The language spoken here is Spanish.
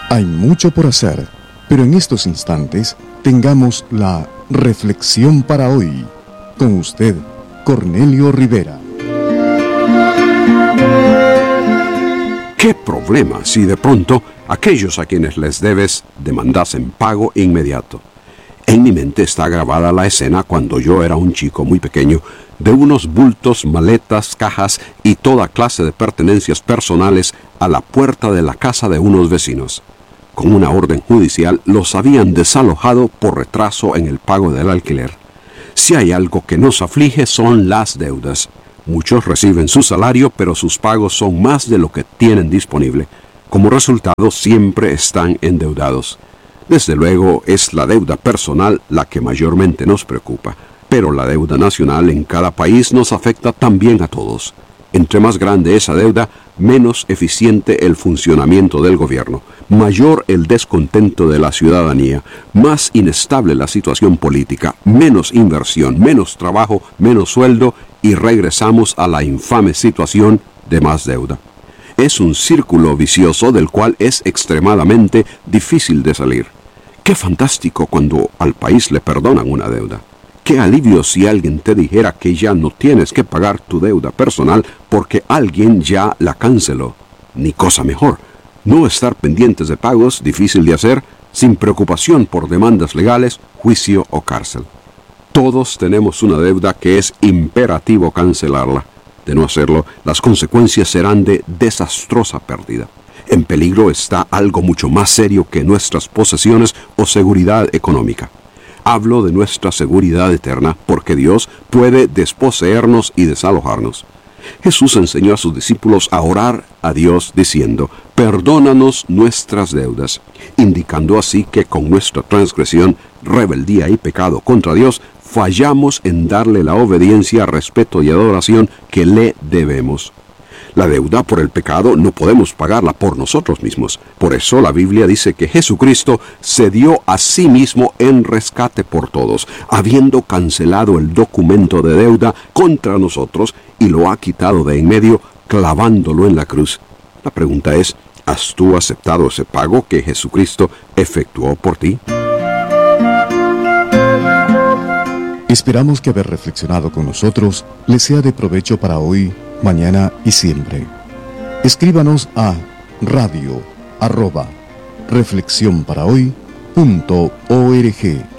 Hay mucho por hacer, pero en estos instantes tengamos la reflexión para hoy. Con usted, Cornelio Rivera. ¿Qué problema si de pronto aquellos a quienes les debes demandasen pago inmediato? En mi mente está grabada la escena cuando yo era un chico muy pequeño, de unos bultos, maletas, cajas y toda clase de pertenencias personales a la puerta de la casa de unos vecinos. Con una orden judicial los habían desalojado por retraso en el pago del alquiler. Si hay algo que nos aflige son las deudas. Muchos reciben su salario, pero sus pagos son más de lo que tienen disponible. Como resultado, siempre están endeudados. Desde luego, es la deuda personal la que mayormente nos preocupa, pero la deuda nacional en cada país nos afecta también a todos. Entre más grande esa deuda, menos eficiente el funcionamiento del gobierno, mayor el descontento de la ciudadanía, más inestable la situación política, menos inversión, menos trabajo, menos sueldo y regresamos a la infame situación de más deuda. Es un círculo vicioso del cual es extremadamente difícil de salir. Qué fantástico cuando al país le perdonan una deuda. Qué alivio si alguien te dijera que ya no tienes que pagar tu deuda personal porque alguien ya la canceló. Ni cosa mejor. No estar pendientes de pagos, difícil de hacer, sin preocupación por demandas legales, juicio o cárcel. Todos tenemos una deuda que es imperativo cancelarla. De no hacerlo, las consecuencias serán de desastrosa pérdida. En peligro está algo mucho más serio que nuestras posesiones o seguridad económica. Hablo de nuestra seguridad eterna porque Dios puede desposeernos y desalojarnos. Jesús enseñó a sus discípulos a orar a Dios diciendo, perdónanos nuestras deudas, indicando así que con nuestra transgresión, rebeldía y pecado contra Dios, fallamos en darle la obediencia, respeto y adoración que le debemos. La deuda por el pecado no podemos pagarla por nosotros mismos. Por eso la Biblia dice que Jesucristo se dio a sí mismo en rescate por todos, habiendo cancelado el documento de deuda contra nosotros y lo ha quitado de en medio, clavándolo en la cruz. La pregunta es, ¿has tú aceptado ese pago que Jesucristo efectuó por ti? Esperamos que haber reflexionado con nosotros les sea de provecho para hoy, mañana y siempre. Escríbanos a radio@reflexionparahoy.org.